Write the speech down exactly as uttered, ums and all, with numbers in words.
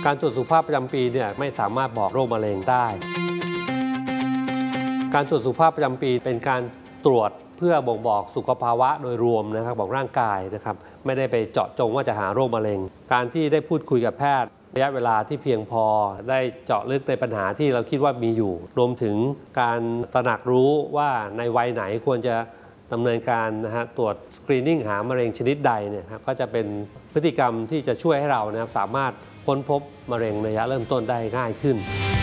การตรวจสุขภาพประจำปีเนี่ยไม่สามารถบอกโรคมะเร็งได้การตรวจสุขภาพประจำปีเป็นการตรวจเพื่อบ่งบอกสุขภาวะโดยรวมนะครับบอกร่างกายนะครับไม่ได้ไปเจาะจงว่าจะหาโรคมะเร็งการที่ได้พูดคุยกับแพทย์ระยะเวลาที่เพียงพอได้เจาะลึกในปัญหาที่เราคิดว่ามีอยู่รวมถึงการตระหนักรู้ว่าในวัยไหนควรจะดำเนินการนะฮะตรวจสกรีนนิ่งหามะเร็งชนิดใดเนี่ยครับก็จะเป็นพฤติกรรมที่จะช่วยให้เรานะครับสามารถค้นพบมะเร็งในระยะเริ่มต้นได้ง่ายขึ้น